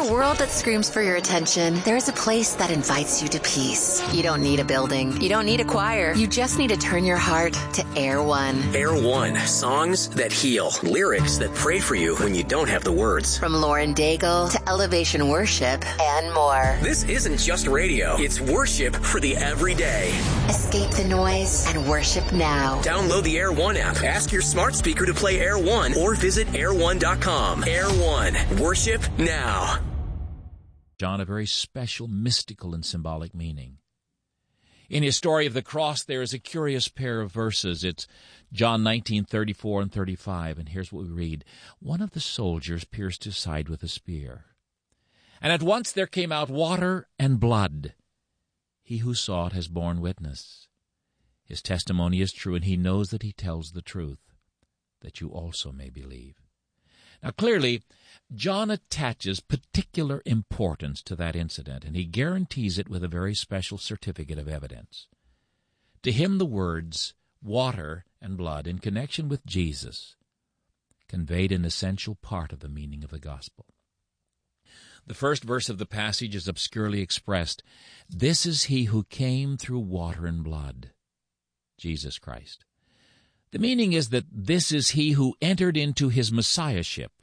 a world that screams for your attention, there is a place that invites you to peace. You don't need a building. You don't need a choir. You just need to turn your heart to Air One. Air One. Songs that heal. Lyrics that pray for you when you don't have the words. From Lauren Daigle to Elevation Worship and more. This isn't just radio. It's worship for the everyday. Escape the noise and worship now. Download the Air One app. Ask your smart speaker to play Air One or visit air1.com. Air One. Worship now. John, a very special, mystical, and symbolic meaning. In his story of the cross, there is a curious pair of verses. It's John 19:34 and 35, and here's what we read. One of the soldiers pierced his side with a spear, and at once there came out water and blood. He who saw it has borne witness. His testimony is true, and he knows that he tells the truth, that you also may believe. Now, clearly, John attaches particular importance to that incident, and he guarantees it with a very special certificate of evidence. To him, the words, water and blood, in connection with Jesus, conveyed an essential part of the meaning of the gospel. The first verse of the passage is obscurely expressed. This is he who came through water and blood, Jesus Christ. The meaning is that this is he who entered into his messiahship,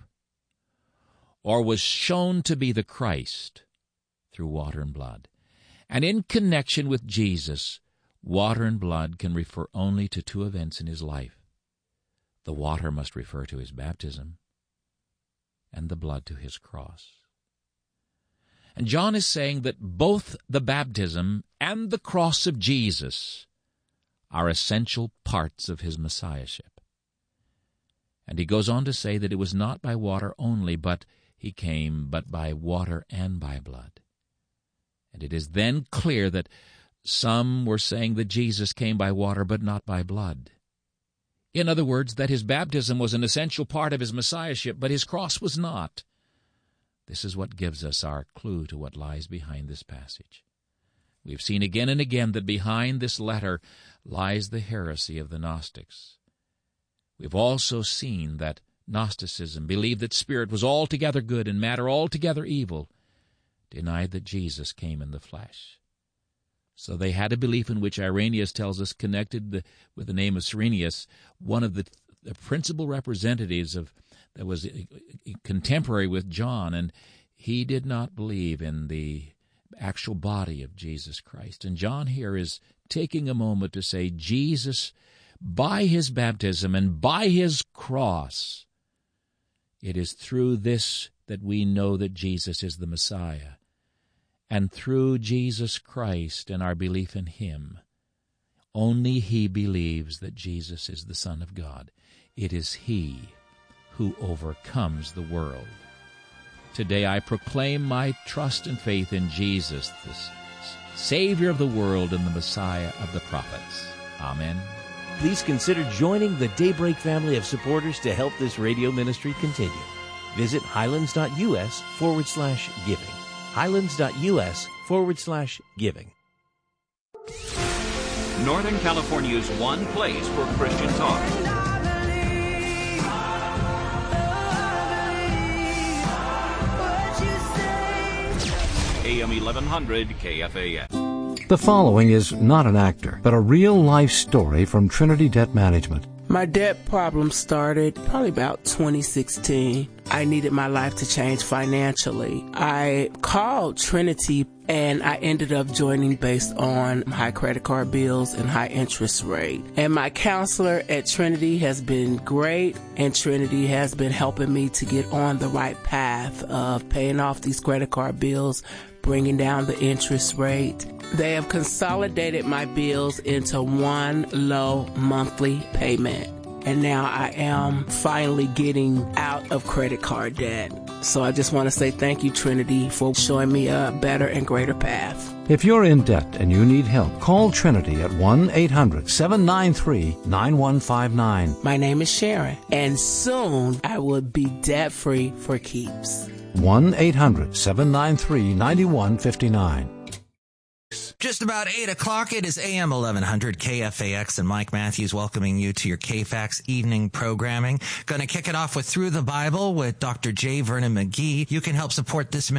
or was shown to be the Christ through water and blood. And in connection with Jesus, water and blood can refer only to two events in his life. The water must refer to his baptism, and the blood to his cross. And John is saying that both the baptism and the cross of Jesus are essential parts of his messiahship. And he goes on to say that it was not by water only, but he came but by water and by blood. And it is then clear that some were saying that Jesus came by water but not by blood. In other words, that his baptism was an essential part of his messiahship, but his cross was not. This is what gives us our clue to what lies behind this passage. We've seen again and again that behind this letter lies the heresy of the Gnostics. We've also seen that Gnosticism believed that spirit was altogether good and matter altogether evil, denied that Jesus came in the flesh. So they had a belief in which Irenaeus tells us connected with the name of Cyrenius, one of the principal representatives that was contemporary with John, and he did not believe in the actual body of Jesus Christ. And John here is taking a moment to say Jesus, by his baptism and by his cross, it is through this that we know that Jesus is the Messiah. And through Jesus Christ and our belief in him, only he believes that Jesus is the Son of God. It is he who overcomes the world. Today I proclaim my trust and faith in Jesus, the Savior of the world and the Messiah of the prophets. Amen. Please consider joining the Daybreak family of supporters to help this radio ministry continue. Visit highlands.us/giving. highlands.us/giving. Northern California's one place for Christian talk. AM 1100 KFAN. The following is not an actor, but a real-life story from Trinity Debt Management. My debt problem started probably about 2016. I needed my life to change financially. I called Trinity and I ended up joining based on high credit card bills and high interest rate. And my counselor at Trinity has been great, and Trinity has been helping me to get on the right path of paying off these credit card bills, bringing down the interest rate. They have consolidated my bills into one low monthly payment. And now I am finally getting out of credit card debt. So I just want to say thank you, Trinity, for showing me a better and greater path. If you're in debt and you need help, call Trinity at 1-800-793-9159. My name is Sharon, and soon I will be debt-free for keeps. 1-800-793-9159. Just about 8 o'clock. It is AM 1100 KFAX, and Mike Matthews welcoming you to your KFAX evening programming. Going to kick it off with Through the Bible with Dr. J. Vernon McGee. You can help support this